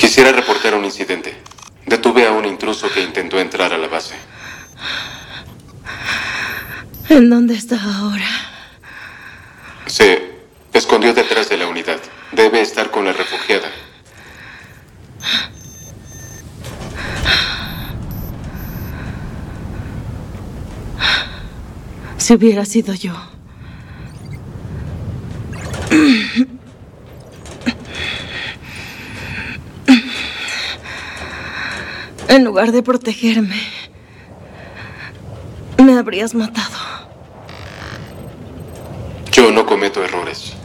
Quisiera reportar un incidente. Detuve a un intruso que intentó entrar a la base. ¿En dónde está ahora? Se escondió detrás de la unidad. Debe estar con la refugiada. Si hubiera sido yo. En lugar de protegerme, me habrías matado. Yo no cometo errores.